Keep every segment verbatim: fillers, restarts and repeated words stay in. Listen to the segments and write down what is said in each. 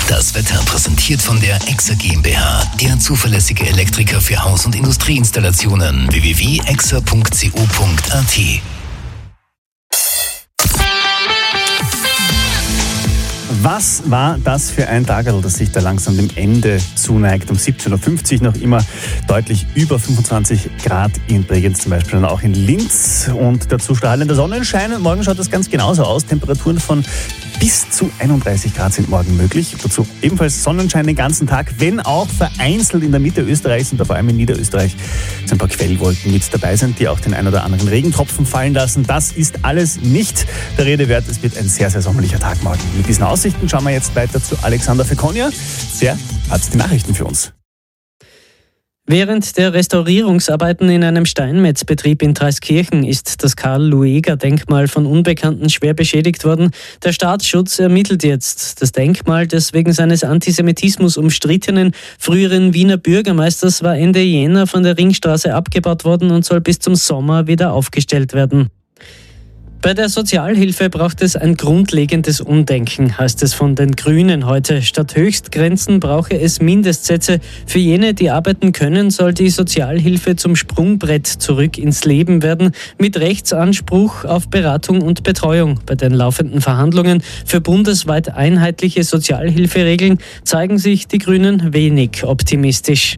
Das Wetter präsentiert von der Exa GmbH, der zuverlässige Elektriker für Haus- und Industrieinstallationen. w w w punkt exa punkt co punkt a t. Was war das für ein Tagerl, das sich da langsam dem Ende zuneigt? Um siebzehn Uhr fünfzig noch immer deutlich über fünfundzwanzig Grad in Bregenz, zum Beispiel, und auch in Linz. Und dazu strahlender Sonnenschein. Und morgen schaut das ganz genauso aus. Temperaturen von bis zu einunddreißig Grad sind morgen möglich. Dazu ebenfalls Sonnenschein den ganzen Tag, wenn auch vereinzelt in der Mitte Österreichs und vor allem in Niederösterreich so ein paar Quellwolken mit dabei sind, die auch den ein oder anderen Regentropfen fallen lassen. Das ist alles nicht der Rede wert. Es wird ein sehr, sehr sommerlicher Tag morgen. Mit diesen Aussichten schauen wir jetzt weiter zu Alexander Fekonia. Der hat die Nachrichten für uns. Während der Restaurierungsarbeiten in einem Steinmetzbetrieb in Traiskirchen ist das Karl-Lueger-Denkmal von Unbekannten schwer beschädigt worden. Der Staatsschutz ermittelt jetzt. Das Denkmal des wegen seines Antisemitismus umstrittenen früheren Wiener Bürgermeisters war Ende Jänner von der Ringstraße abgebaut worden und soll bis zum Sommer wieder aufgestellt werden. Bei der Sozialhilfe braucht es ein grundlegendes Umdenken, heißt es von den Grünen heute. Statt Höchstgrenzen brauche es Mindestsätze. Für jene, die arbeiten können, soll die Sozialhilfe zum Sprungbrett zurück ins Leben werden, mit Rechtsanspruch auf Beratung und Betreuung. Bei den laufenden Verhandlungen für bundesweit einheitliche Sozialhilferegeln zeigen sich die Grünen wenig optimistisch.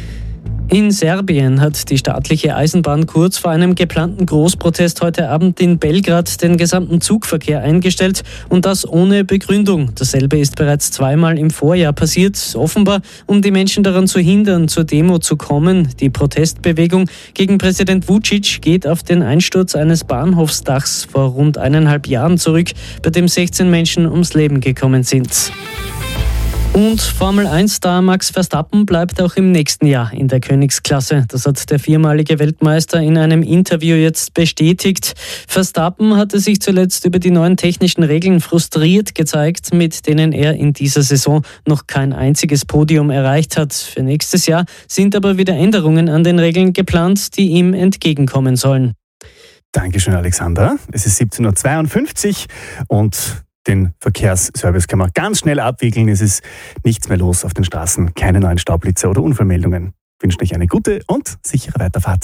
In Serbien hat die staatliche Eisenbahn kurz vor einem geplanten Großprotest heute Abend in Belgrad den gesamten Zugverkehr eingestellt und das ohne Begründung. Dasselbe ist bereits zweimal im Vorjahr passiert, offenbar um die Menschen daran zu hindern, zur Demo zu kommen. Die Protestbewegung gegen Präsident Vučić geht auf den Einsturz eines Bahnhofsdachs vor rund eineinhalb Jahren zurück, bei dem sechzehn Menschen ums Leben gekommen sind. Und Formel eins Star Max Verstappen bleibt auch im nächsten Jahr in der Königsklasse. Das hat der viermalige Weltmeister in einem Interview jetzt bestätigt. Verstappen hatte sich zuletzt über die neuen technischen Regeln frustriert gezeigt, mit denen er in dieser Saison noch kein einziges Podium erreicht hat. Für nächstes Jahr sind aber wieder Änderungen an den Regeln geplant, die ihm entgegenkommen sollen. Dankeschön, Alexander. Es ist siebzehn Uhr zweiundfünfzig und den Verkehrsservice kann man ganz schnell abwickeln. Es ist nichts mehr los auf den Straßen, keine neuen Staublitzer oder Unfallmeldungen. Ich wünsche euch eine gute und sichere Weiterfahrt.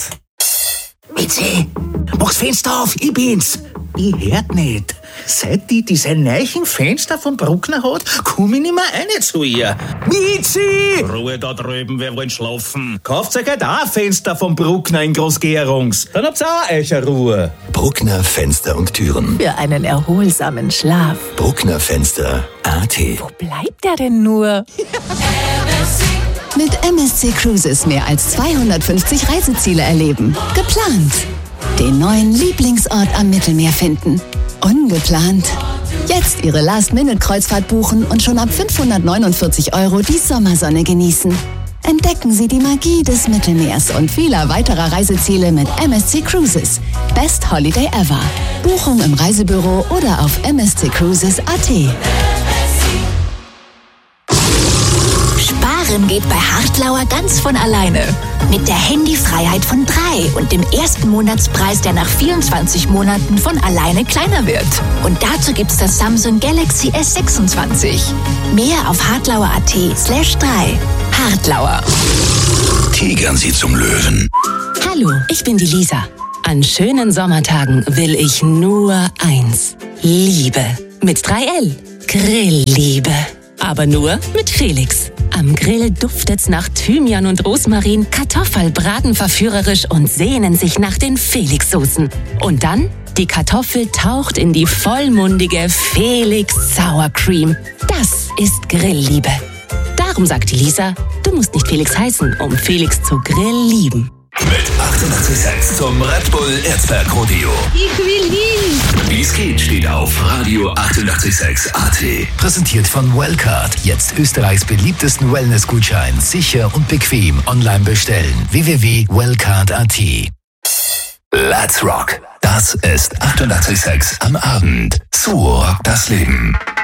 Mitzi, mach's Fenster auf, ich bin's. Ich hört nicht. Seit die diese neuen Fenster vom Bruckner hat, komm ich nicht mehr rein zu ihr. Mitzi! Ruhe da drüben, wir wollen schlafen. Kauft euch halt auch ein Fenster vom Bruckner in Großgerungs. Dann habt's auch euch eine Ruhe. Bruckner Fenster und Türen. Für einen erholsamen Schlaf. Bruckner Fenster punkt a t. Wo bleibt er denn nur? Mit M S C Cruises mehr als zweihundertfünfzig Reiseziele erleben. Geplant. Den neuen Lieblingsort am Mittelmeer finden. Ungeplant. Jetzt Ihre Last-Minute-Kreuzfahrt buchen und schon ab fünfhundertneunundvierzig Euro die Sommersonne genießen. Entdecken Sie die Magie des Mittelmeers und vieler weiterer Reiseziele mit M S C Cruises. Best Holiday ever. Buchung im Reisebüro oder auf m s c cruises punkt a t. Sparen geht bei Hartlauer ganz von alleine. Mit der Handyfreiheit von drei und dem ersten Monatspreis, der nach vierundzwanzig Monaten von alleine kleiner wird. Und dazu gibt's das Samsung Galaxy S sechsundzwanzig. Mehr auf hartlauer.at slash drei. Hartlauer. Tigern Sie zum Löwen. Hallo, ich bin die Lisa. An schönen Sommertagen will ich nur eins. Liebe. Mit drei L. Grillliebe. Aber nur mit Felix. Am Grill duftet's nach Thymian und Rosmarin, Kartoffeln braten verführerisch und sehnen sich nach den Felix-Soßen. Und dann, die Kartoffel taucht in die vollmundige Felix Sour Cream. Das ist Grillliebe. Darum sagt die Lisa, du musst nicht Felix heißen, um Felix zu Grill lieben. Mit achtundachtzig Komma sechs zum Red Bull Erzberg Rodeo. Ich will hin! Wie es geht, steht auf Radio achtundachtzig Komma sechs A T. Präsentiert von Wellcard. Jetzt Österreichs beliebtesten Wellness-Gutschein. Sicher und bequem online bestellen. w w w punkt wellcard punkt a t. Let's Rock. Das ist achtundachtzig Komma sechs am Abend. So rockt das Leben.